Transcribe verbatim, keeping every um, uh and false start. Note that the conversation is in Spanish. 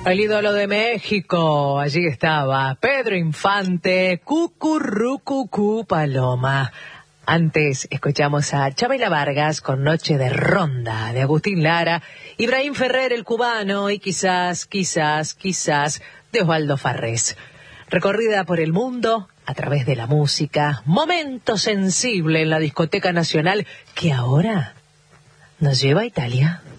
El ídolo de México, allí estaba, Pedro Infante, Cucurrucucú Paloma. Antes escuchamos a Chabela Vargas con Noche de Ronda, de Agustín Lara, Ibrahim Ferrer el cubano y quizás, quizás, quizás de Osvaldo Farrés. Recorrida por el mundo a través de la música, momento sensible en la discoteca nacional que ahora nos lleva a Italia.